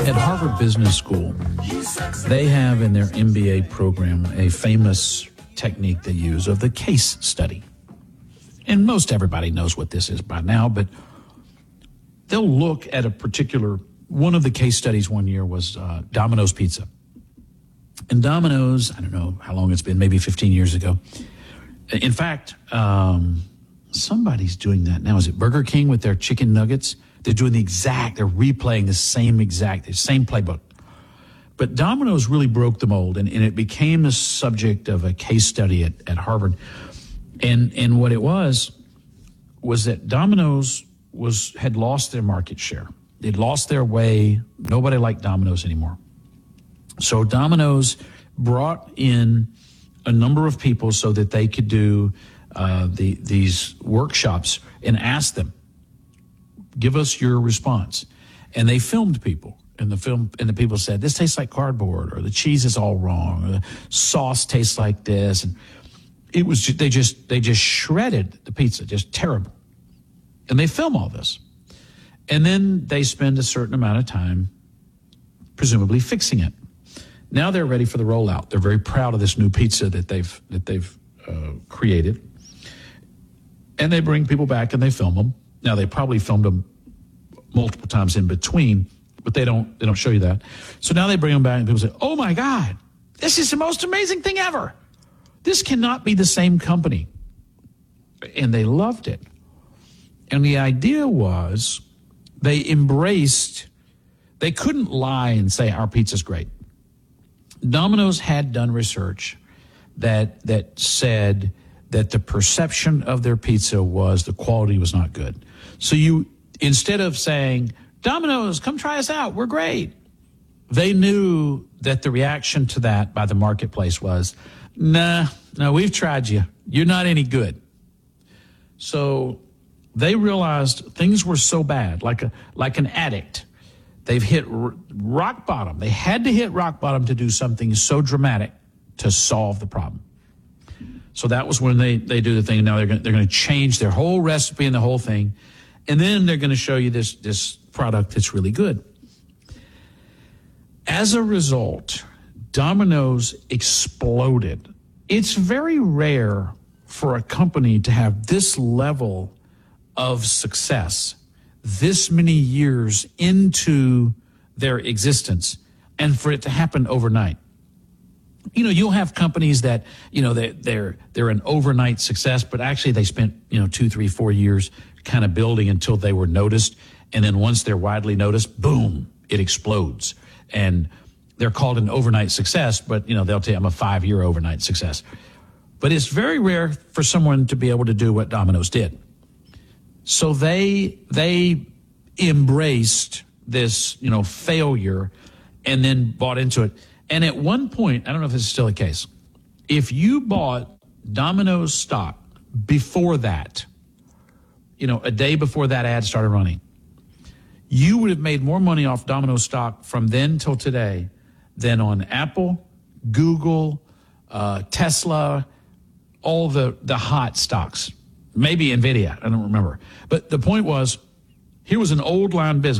At Harvard Business School, they have in their MBA program a famous technique they use of the case study. And most everybody knows what this is by now, but they'll look at a particular, one of the case studies one year was Domino's Pizza. And Domino's, I don't know how long it's been, maybe 15 years ago. In fact, somebody's doing that now. Is it Burger King with their chicken nuggets? They're doing they're replaying the same playbook. But Domino's really broke the mold, and it became the subject of a case study at Harvard. And what it was that Domino's had lost their market share. They'd lost their way. Nobody liked Domino's anymore. So Domino's brought in a number of people so that they could do these workshops and ask them, give us your response. And they filmed people. And the people said, this tastes like cardboard, or the cheese is all wrong, or the sauce tastes like this. And it was they just shredded the pizza, just terrible. And they film all this. And then they spend a certain amount of time presumably fixing it. Now they're ready for the rollout. They're very proud of this new pizza that they've created. And they bring people back and they film them. Now they probably filmed them multiple times in between, but they don't show you that. So now they bring them back and people say, oh my God, this is the most amazing thing ever. This cannot be the same company. And they loved it. And the idea was they couldn't lie and say our pizza's great. Domino's had done research that said that the perception of their pizza was the quality was not good. So instead of saying, Domino's, come try us out, we're great, they knew that the reaction to that by the marketplace was, no, we've tried you. You're not any good. So they realized things were so bad, like an addict. They've hit rock bottom. They had to hit rock bottom to do something so dramatic to solve the problem. So that was when they do the thing. Now they're going to change their whole recipe and the whole thing. And then they're going to show you this product that's really good. As a result, Domino's exploded. It's very rare for a company to have this level of success this many years into their existence and for it to happen overnight. You know, you'll have companies that, you know, they're an overnight success, but actually they spent, 2, 3, 4 years kind of building until they were noticed. And then once they're widely noticed, boom, it explodes. And they're called an overnight success, but, they'll tell you I'm a 5-year overnight success. But it's very rare for someone to be able to do what Domino's did. So they embraced this, failure and then bought into it. And at one point, I don't know if this is still the case, if you bought Domino's stock before that, a day before that ad started running, you would have made more money off Domino's stock from then till today than on Apple, Google, Tesla, all the hot stocks. Maybe NVIDIA, I don't remember. But the point was, here was an old line business.